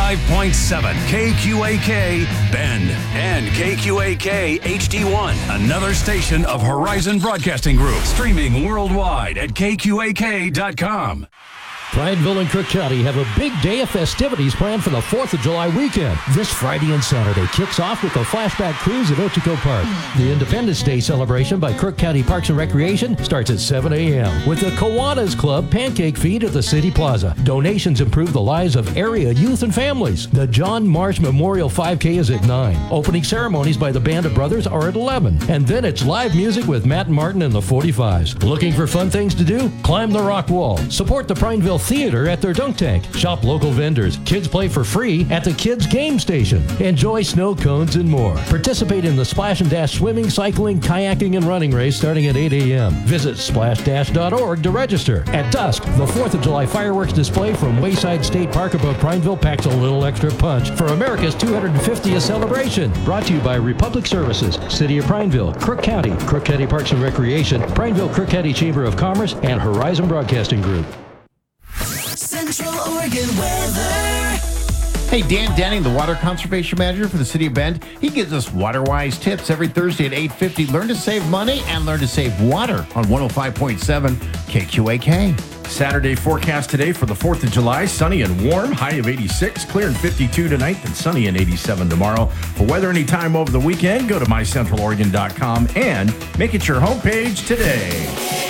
105.7 KQAK Bend and KQAK HD1, another station of Horizon Broadcasting Group, streaming worldwide at KQAK.com. Prineville and Crook County have a big day of festivities planned for the 4th of July weekend. This Friday and Saturday kicks off with a flashback cruise at Ochoco Park. The Independence Day celebration by Crook County Parks and Recreation starts at 7 a.m. with the Kiwanis Club pancake feed at the City Plaza. Donations improve the lives of area youth and families. The John Marsh Memorial 5K is at 9. Opening ceremonies by the Band of Brothers are at 11. And then it's live music with Matt Martin and the 45s. Looking for fun things to do? Climb the rock wall. Support the Prineville Theater at their dunk tank. Shop local vendors. Kids play for free at the Kids Game Station. Enjoy snow cones and more. Participate in the Splash and Dash swimming, cycling, kayaking, and running race starting at 8 a.m. Visit splashdash.org to register. At dusk, the 4th of July fireworks display from Wayside State Park above Prineville packs a little extra punch for America's 250th celebration. Brought to you by Republic Services, City of Prineville, Crook County Parks and Recreation, Prineville Crook County Chamber of Commerce, and Horizon Broadcasting Group. Central Oregon weather. Hey, Dan Denning, the Water Conservation Manager for the City of Bend. He gives us water-wise tips every Thursday at 8:50. Learn to save money and learn to save water on 105.7 KQAK. Saturday forecast today for the 4th of July, sunny and warm, high of 86, clear and 52 tonight, and sunny and 87 tomorrow. For weather anytime over the weekend, go to mycentraloregon.com and make it your homepage today.